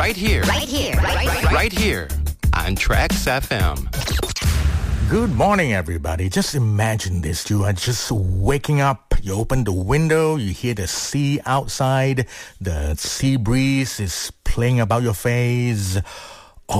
Right here. Right here on Trax FM. Good morning, everybody. Just imagine this. You are just waking up. You open the window. You hear the sea outside. The sea breeze is playing about your face.